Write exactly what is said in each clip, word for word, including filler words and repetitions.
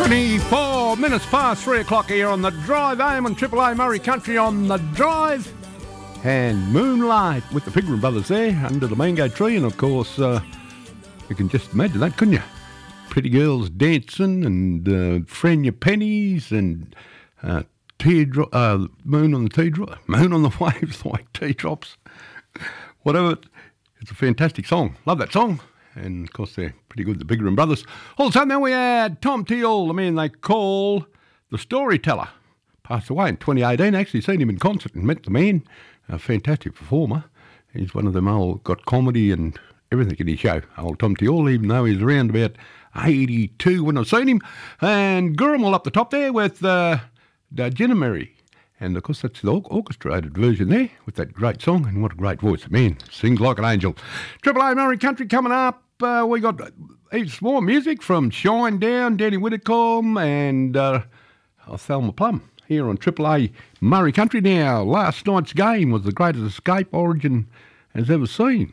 twenty-four minutes past three o'clock here on the drive home on Triple A Murray Country on the drive. And Moonlight with the Pigram Brothers there under the mango tree. And of course, uh, you can just imagine that, couldn't you? Pretty girls dancing and uh, Frenya pennies and uh, teardrop, uh, moon on the teardrop, moon on the waves like teardrops. Whatever. It's a fantastic song. Love that song. And, of course, they're pretty good, the Pigram Brothers. Also, then we had Tom Teal, the man they call the Storyteller. Passed away in twenty eighteen. Actually seen him in concert and met the man. A fantastic performer. He's one of them old, got comedy and everything in his show. Old Tom Teal, even though he's around about eighty-two when I've seen him. And Gurumul up the top there with uh, Jinameri. And, of course, that's the orchestrated version there with that great song. And what a great voice. Man, sings like an angel. Triple A Murray Country coming up. Uh, we got heaps more music from Shine Down, Danny Whitcomb, and uh, Thelma Plum here on Triple A Murray Country. Now, last night's game was the greatest escape Origin has ever seen.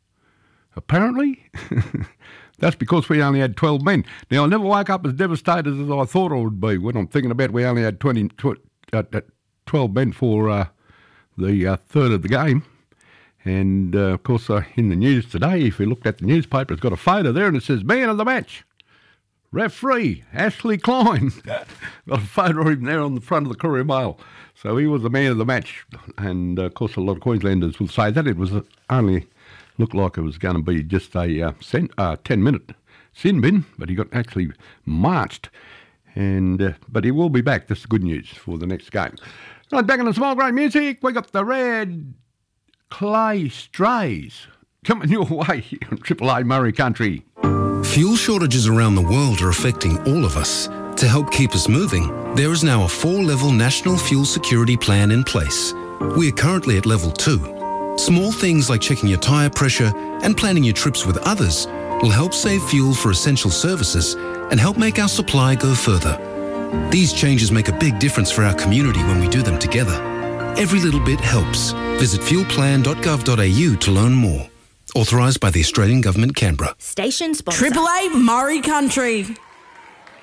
Apparently, that's because we only had twelve men. Now, I never woke up as devastated as I thought I would be when I'm thinking about we only had twenty, tw- uh, twelve men for uh, the uh, third of the game. And, uh, of course, uh, in the news today, if you looked at the newspaper, it's got a photo there and it says, man of the match, referee, Ashley Klein. Got a photo of him there on the front of the Courier Mail. So he was the man of the match. And, uh, of course, a lot of Queenslanders will say that. It was only looked like it was going to be just a uh, cent, uh, ten-minute sin bin, but he got actually marched. And uh, But he will be back. That's the good news for the next game. Right, back in the small grain music, we got the Red Clay Strays coming your way here on Triple A Murray Country. Fuel shortages around the world are affecting all of us. To help keep us moving, there is now a four-level national fuel security plan in place. We are currently at level two. Small things like checking your tyre pressure and planning your trips with others will help save fuel for essential services and help make our supply go further. These changes make a big difference for our community when we do them together. Every little bit helps. Visit fuel plan dot gov dot a u to learn more. Authorised by the Australian Government, Canberra. Station sponsor. Triple A Murray Country.